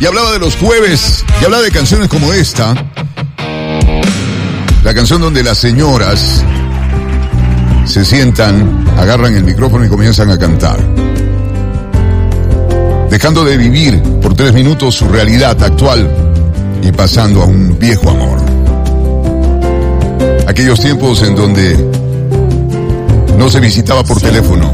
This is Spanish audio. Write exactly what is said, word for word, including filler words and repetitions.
Y hablaba de los jueves, y hablaba de canciones como esta. La canción donde las señoras se sientan, agarran el micrófono y comienzan a cantar. Dejando de vivir por tres minutos su realidad actual y pasando a un viejo amor. Aquellos tiempos en donde no se visitaba por teléfono,